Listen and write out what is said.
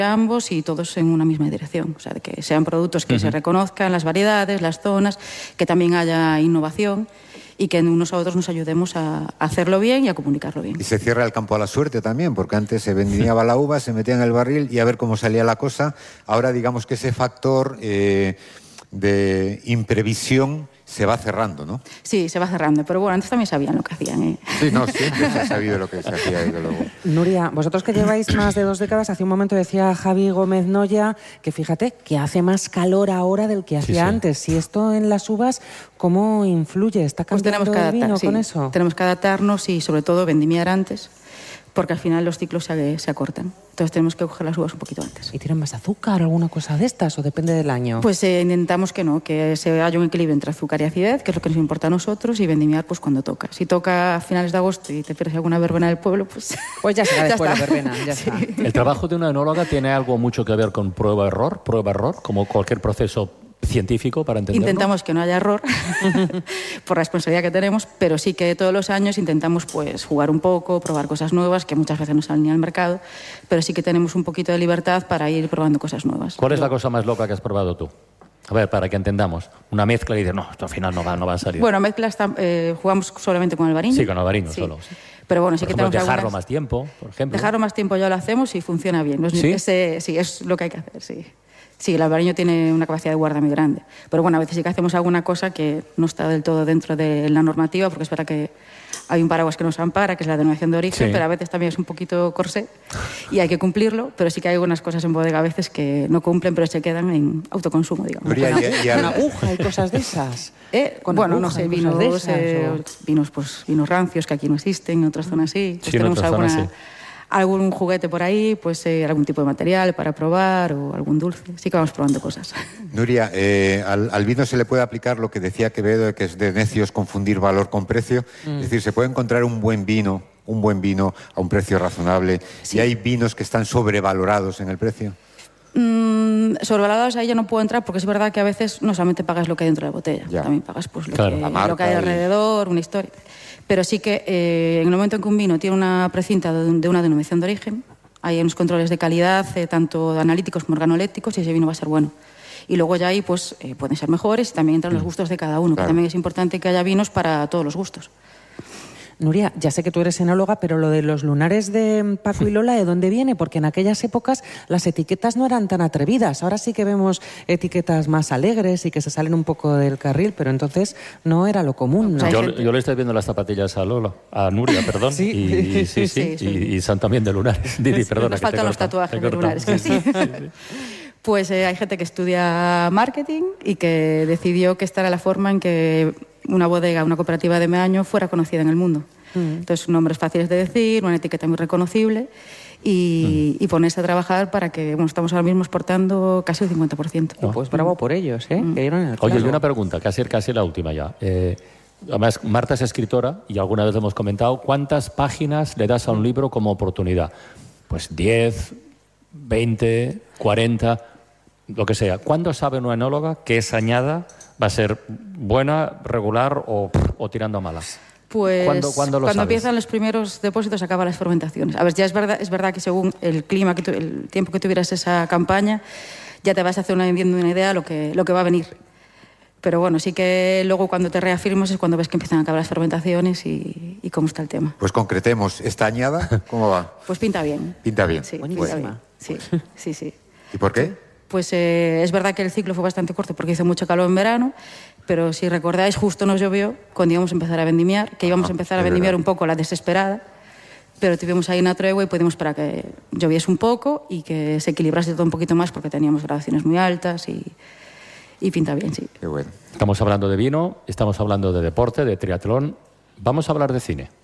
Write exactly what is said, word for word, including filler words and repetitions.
ambos y todos en una misma dirección. O sea, de que sean productos que uh-huh. se reconozcan, las variedades, las zonas, que también haya innovación y que unos a otros nos ayudemos a hacerlo bien y a comunicarlo bien. Y se cierra el campo a la suerte también, porque antes se vendimiaba la uva, se metía en el barril y a ver cómo salía la cosa. Ahora digamos que ese factor eh, de imprevisión se va cerrando, ¿no? Sí, se va cerrando, pero bueno, antes también sabían lo que hacían, ¿eh? Sí, no, siempre se ha sabido lo que se hacía, desde luego. Nuria, vosotros que lleváis más de dos décadas, hace un momento decía Javi Gómez Noya que fíjate que hace más calor ahora del que hacía sí, sí. antes. Si esto en las uvas, ¿cómo influye? ¿Está cambiando pues el vino sí, con eso? Tenemos que adaptarnos y sobre todo vendimiar antes, porque al final los ciclos se, se acortan. Entonces tenemos que coger las uvas un poquito antes. ¿Y tienen más azúcar o alguna cosa de estas o depende del año? Pues eh, intentamos que no, que se haya un equilibrio entre azúcar y acidez, que es lo que nos importa a nosotros, y vendimiar pues cuando toca. Si toca a finales de agosto y te pierdes alguna verbena del pueblo, pues... Pues ya será después ya la verbena, ya sí. está. ¿El trabajo de una enóloga tiene algo mucho que ver con prueba-error? Prueba-error, como cualquier proceso científico para entenderlo. Intentamos que no haya error por la responsabilidad que tenemos, pero sí que todos los años intentamos pues jugar un poco, probar cosas nuevas que muchas veces no salen ni al mercado, pero sí que tenemos un poquito de libertad para ir probando cosas nuevas. ¿Cuál es la cosa más loca que has probado tú? A ver, para que entendamos. Una mezcla y dices, no, esto al final no va, no va a salir. Bueno, mezclas eh, jugamos solamente con el albariño. Sí, con el albariño sí. solo. Sí. Pero bueno, sí por que ejemplo, tenemos dejarlo algunas... más tiempo, por ejemplo. Dejarlo más tiempo ya lo hacemos y funciona bien. ¿Sí? Ese, sí, es lo que hay que hacer, sí. Sí, el albariño tiene una capacidad de guarda muy grande. Pero bueno, a veces sí que hacemos alguna cosa que no está del todo dentro de la normativa, porque es verdad que hay un paraguas que nos ampara, que es la denominación de origen, sí. pero a veces también es un poquito corsé y hay que cumplirlo, pero sí que hay algunas cosas en bodega a veces que no cumplen, pero se quedan en autoconsumo, digamos. Con, y, y, y con aguja y cosas de esas. Eh, con bueno, no sé, vinos, de esas, eh, o... vinos, pues, vinos rancios que aquí no existen, en otras zonas sí. Pues sí, tenemos en otras alguna... zonas sí. algún juguete por ahí, pues eh, algún tipo de material para probar o algún dulce. Sí que vamos probando cosas. Nuria, eh, al, al vino se le puede aplicar lo que decía Quevedo, que es de necios confundir valor con precio. Mm. Es decir, se puede encontrar un buen vino, un buen vino a un precio razonable. Sí. ¿Y hay vinos que están sobrevalorados en el precio? Mm, sobrevalorados ahí yo no puedo entrar porque es verdad que a veces no solamente pagas lo que hay dentro de la botella, ya. también pagas pues, lo, claro. que, lo que hay alrededor, una historia. Pero sí que eh, en el momento en que un vino tiene una precinta de, de una denominación de origen, hay unos controles de calidad, eh, tanto analíticos como organolépticos, y ese vino va a ser bueno. Y luego ya ahí pues eh, pueden ser mejores y también entran los gustos de cada uno, claro. que también es importante que haya vinos para todos los gustos. Nuria, ya sé que tú eres enóloga, pero lo de los lunares de Paco y Lola, ¿de dónde viene? Porque en aquellas épocas las etiquetas no eran tan atrevidas. Ahora sí que vemos etiquetas más alegres y que se salen un poco del carril, pero entonces no era lo común, ¿no? Yo, yo le estoy viendo las zapatillas a Lola, a Nuria, perdón, ¿Sí? y, y, sí, sí, sí, y, y son también de lunares. Didi, perdona. Nos que faltan te los corta, tatuajes de lunares. Que sí. Pues eh, hay gente que estudia marketing y que decidió que esta era la forma en que una bodega, una cooperativa de meaño fuera conocida en el mundo. Mm. Entonces, nombres fáciles de decir, una etiqueta muy reconocible y, mm. y ponerse a trabajar para que, bueno, estamos ahora mismo exportando casi el cincuenta por ciento. Oh, pues bravo por ellos, ¿eh? Mm. Que dieron el Oye, y una pregunta, casi, casi la última ya. Eh, además, Marta es escritora y alguna vez hemos comentado, ¿cuántas páginas le das a un libro como oportunidad? Pues diez, veinte, cuarenta, lo que sea. ¿Cuándo sabe una enóloga que esa añada va a ser buena, regular o, o tirando a malas? Pues ¿Cuándo, cuándo, lo cuando sabes? empiezan los primeros depósitos acaban las fermentaciones. A ver, ya es verdad, es verdad que según el clima, que tu, el tiempo que tuvieras esa campaña, ya te vas a hacer una, una idea de lo que, lo que va a venir. Pero bueno, sí que luego cuando te reafirmas es cuando ves que empiezan a acabar las fermentaciones y, y cómo está el tema. Pues concretemos, ¿esta añada cómo va? Pues pinta bien. Pinta bien. Sí, bueno. pinta bien. Sí, sí, sí. ¿Y por qué? Pues eh, es verdad que el ciclo fue bastante corto porque hizo mucho calor en verano, pero si recordáis, justo nos llovió cuando íbamos a empezar a vendimiar, que íbamos ah, a empezar a vendimiar verdad. un poco la desesperada, pero tuvimos ahí una tregua y pudimos esperar que lloviese un poco y que se equilibrase todo un poquito más porque teníamos graduaciones muy altas y, y pinta bien, sí. Qué bueno. Estamos hablando de vino, estamos hablando de deporte, de triatlón. Vamos a hablar de cine.